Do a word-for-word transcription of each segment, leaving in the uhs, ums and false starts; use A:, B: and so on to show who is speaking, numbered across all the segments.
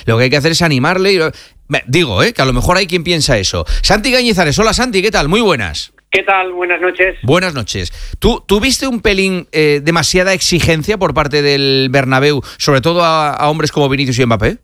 A: lo que hay que hacer es animarle. Y... Digo, ¿eh? que a lo mejor hay quien piensa eso. Santi Cañizares, hola Santi, ¿qué tal? Muy buenas.
B: ¿Qué tal? Buenas noches.
A: Buenas noches. ¿Tú tuviste un pelín eh, demasiada exigencia por parte del Bernabéu, sobre todo a, a hombres como Vinicius y Mbappé?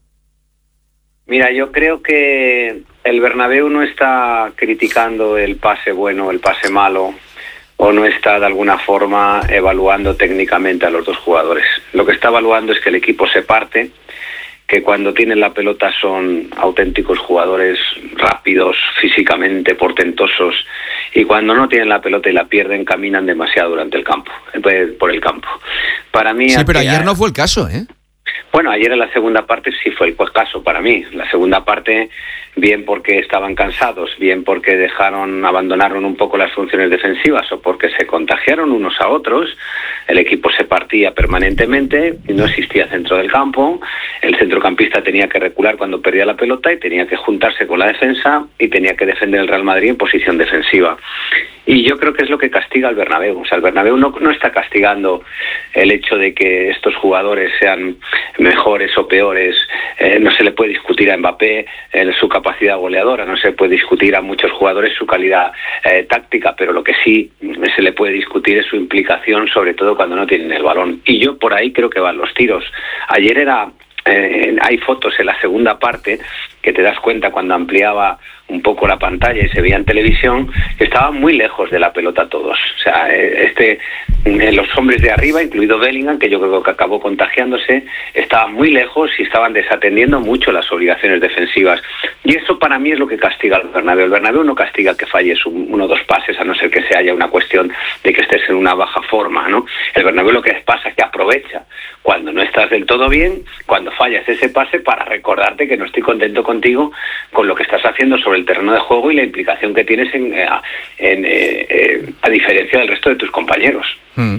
B: Mira, yo creo que el Bernabéu no está criticando el pase bueno o el pase malo, o no está de alguna forma evaluando técnicamente a los dos jugadores. Lo que está evaluando es que el equipo se parte, que cuando tienen la pelota son auténticos jugadores rápidos, físicamente portentosos, y cuando no tienen la pelota y la pierden, caminan demasiado durante el campo, por el campo. Para mí,
A: sí, pero ayer no fue el caso, ¿eh?
B: Bueno, ayer en la segunda parte sí fue el caso para mí. La segunda parte, bien porque estaban cansados, bien porque dejaron, abandonaron un poco las funciones defensivas o porque se contagiaron unos a otros, el equipo se partía permanentemente y no existía centro del campo. El centrocampista tenía que recular cuando perdía la pelota y tenía que juntarse con la defensa y tenía que defender el Real Madrid en posición defensiva. Y yo creo que es lo que castiga al Bernabéu. O sea, el Bernabéu no, no está castigando el hecho de que estos jugadores sean mejores o peores. Eh, no se le puede discutir a Mbappé eh, su capacidad goleadora, no se puede discutir a muchos jugadores su calidad eh, táctica, pero lo que sí se le puede discutir es su implicación, sobre todo cuando no tienen el balón. Y yo por ahí creo que van los tiros. Ayer era... Eh, hay fotos en la segunda parte que te das cuenta cuando ampliaba un poco la pantalla y se veía en televisión que estaban muy lejos de la pelota todos. O sea, este, los hombres de arriba, incluido Bellingham, que yo creo que acabó contagiándose, estaban muy lejos y estaban desatendiendo mucho las obligaciones defensivas. Y eso para mí es lo que castiga al Bernabéu. El Bernabéu no castiga que falles un, uno o dos pases, a no ser que se haya una cuestión de que estés en una baja forma, ¿no? El Bernabéu lo que pasa es que aprovecha cuando no estás del todo bien, cuando fallas ese pase, para recordarte que no estoy contento contigo con lo que estás haciendo sobre el terreno de juego y la implicación que tienes en, en, en eh, a diferencia del resto de tus compañeros.
A: Mm.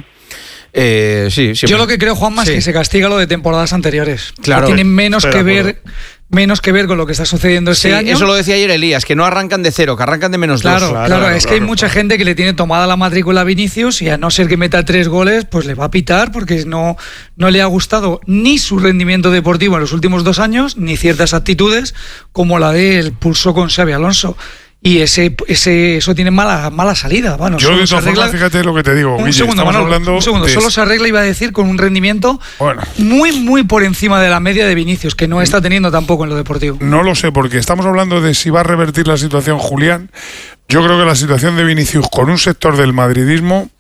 A: Eh, sí,
C: Yo lo que creo, Juanma, sí. es que se castiga lo de temporadas anteriores.
A: Claro.
C: Tiene menos que ver menos que ver con lo que está sucediendo este
A: sí,
C: año.
A: Eso lo decía ayer Elías, que no arrancan de cero, que arrancan de menos
C: claro,
A: dos.
C: Claro,
D: claro,
C: claro, es
D: claro,
C: que hay mucha
D: claro.
C: gente que le tiene tomada la matrícula a Vinicius y a no ser que meta tres goles, pues le va a pitar porque no, no le ha gustado ni su rendimiento deportivo en los últimos dos años, ni ciertas actitudes como la del pulso con Xabi Alonso. Y ese, ese, eso tiene mala, mala salida. Bueno,
D: yo de todas formas, fíjate lo que te digo.
C: Un
D: Guille,
C: segundo,
D: estamos
C: Manolo,
D: hablando
C: un segundo.
D: de...
C: Solo se arregla, iba a decir, con un rendimiento
D: bueno.
C: muy, muy por encima de la media de Vinicius, que no está teniendo tampoco en lo deportivo.
D: No lo sé, porque estamos hablando de si va a revertir la situación Julián. Yo creo que la situación de Vinicius con un sector del madridismo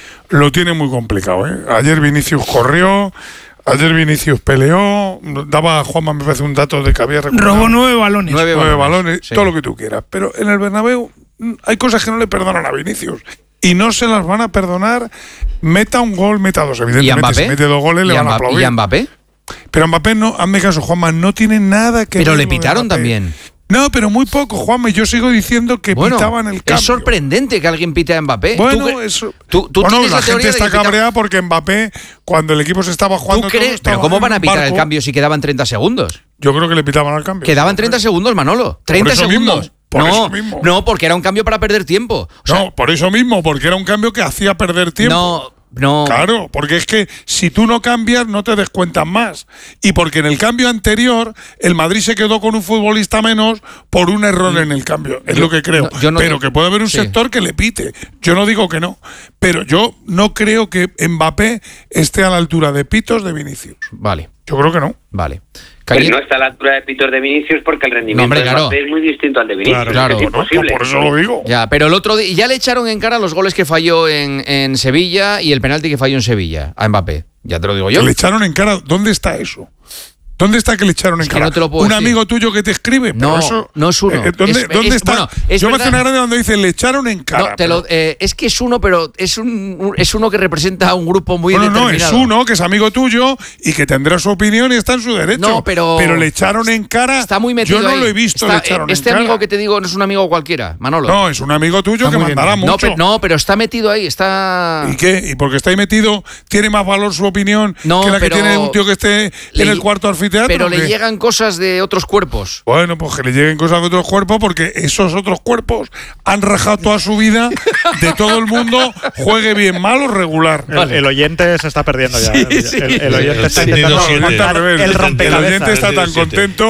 D: lo tiene muy complicado, ¿eh? Ayer Vinicius corrió... Ayer Vinicius peleó, daba a Juanma, me parece, un dato de que había recuperado.
C: Robó nueve balones.
D: Nueve, nueve balones, balones
A: sí.
D: Todo lo que tú quieras. Pero en el Bernabéu hay cosas que no le perdonan a Vinicius. Y no se las van a perdonar, meta un gol, meta dos. Evidentemente, si mete dos goles le van a aplaudir.
A: ¿Y a Mbappé?
D: Pero a Mbappé, no, hazme caso, Juanma, no tiene nada que
A: Pero
D: ver.
A: le pitaron también.
D: No, pero muy poco, Juanma. Yo sigo diciendo que
A: bueno,
D: pitaban el cambio.
A: Es sorprendente que alguien pite a Mbappé.
D: Bueno,
A: ¿Tú,
D: eso.
A: Tú, tú
D: bueno,
A: tienes
D: la,
A: la
D: gente está
A: de
D: cabreada porque Mbappé, cuando el equipo se estaba jugando.
A: ¿Tú crees? Pero ¿cómo van a pitar el cambio si quedaban treinta segundos?
D: Yo creo que le pitaban al cambio.
A: Quedaban treinta segundos, Manolo. treinta
D: por eso
A: segundos.
D: Mismo, por
A: no,
D: eso mismo.
A: no, porque era un cambio para perder tiempo. O sea,
D: no, por eso mismo, porque era un cambio que hacía perder tiempo.
A: No. No.
D: Claro, porque es que si tú no cambias no te descuentan más. Y porque en el cambio anterior el Madrid se quedó con un futbolista menos por un error en el cambio. Es
A: yo,
D: lo que creo.
A: No, yo no
D: pero
A: te...
D: que puede haber un sí. sector que le pite. Yo no digo que no. Pero yo no creo que Mbappé esté a la altura de pitos de Vinicius.
A: Vale.
D: Yo creo que no.
A: Vale.
B: Pero no está a la altura de pitos de Vinicius porque el rendimiento no, hombre, de Mbappé claro. es muy distinto al de Vinicius.
D: Claro,
A: claro.
B: Es imposible.
D: No, por eso lo digo.
A: Ya, pero el otro día ya le echaron en cara los goles que falló en, en Sevilla y el penalti que falló en Sevilla a Mbappé. Ya te lo digo yo.
D: Que le echaron en cara. ¿Dónde está eso? ¿Dónde está que le echaron en
A: es que
D: cara?
A: No te lo puedo
D: un
A: decir.
D: amigo tuyo que te escribe. Pero
A: no,
D: eso,
A: no es uno.
D: Eh, ¿Dónde,
A: es,
D: ¿dónde
A: es,
D: está?
A: Bueno, es
D: Yo me
A: verdad.
D: hace una grande cuando dice le echaron en cara.
A: No, te lo, eh, es que es uno, pero es un es uno que representa a un grupo muy
D: bueno,
A: determinado.
D: No, es uno que es amigo tuyo y que tendrá su opinión y está en su derecho.
A: No, pero
D: pero le echaron en cara.
A: Está muy metido.
D: Yo no
A: ahí.
D: lo he visto.
A: Está,
D: le echaron
A: este
D: en
A: amigo
D: cara.
A: que te digo no es un amigo cualquiera, Manolo.
D: No, es un amigo tuyo está que mandará
A: no,
D: mucho.
A: Pe, no, pero está metido ahí, está.
D: ¿Y qué? ¿Y porque está ahí metido tiene más valor su opinión
A: no,
D: que la
A: pero
D: que tiene un tío que esté
A: le,
D: en el cuarto anfiteatro?
A: Pero
D: ¿qué?
A: le llegan cosas de otros cuerpos.
D: Bueno, pues que le lleguen cosas de otros cuerpos porque esos otros cuerpos han rajado toda su vida de todo el mundo, juegue bien, mal o regular.
E: El, el oyente se está perdiendo ya.
A: Sí,
E: el,
A: sí.
E: el, el oyente está
F: intentando
E: montar el rompecabezas.
D: El oyente está tan contento.